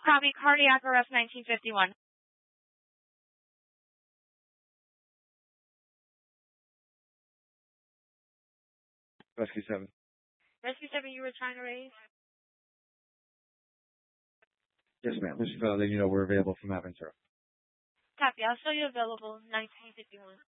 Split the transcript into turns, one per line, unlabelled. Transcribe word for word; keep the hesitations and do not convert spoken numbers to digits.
Copy. Cardiac arrest nineteen fifty-one.
Rescue seven.
Rescue seven, you were trying to raise?
Yes, ma'am. Just uh, letting you know we're available from Aventura.
Copy. I'll show you available nineteen fifty-one.